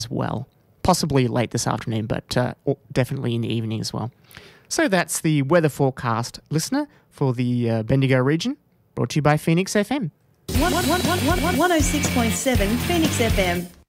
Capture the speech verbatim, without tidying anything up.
as well. Possibly late this afternoon, but uh, definitely in the evening as well. So that's the weather forecast, listener, for the uh, Bendigo region, brought to you by Phoenix F M. one oh six point seven Phoenix F M.